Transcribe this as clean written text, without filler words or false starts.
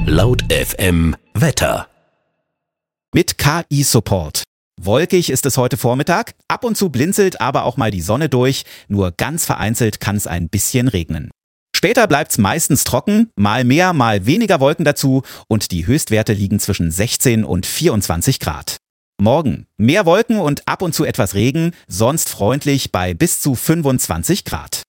Laut FM Wetter. Mit KI-Support. Wolkig ist es heute Vormittag, ab und zu blinzelt aber auch mal die Sonne durch, nur ganz vereinzelt kann es ein bisschen regnen. Später bleibt's meistens trocken, mal mehr, mal weniger Wolken dazu und die Höchstwerte liegen zwischen 16 und 24 Grad. Morgen mehr Wolken und ab und zu etwas Regen, sonst freundlich bei bis zu 25 Grad.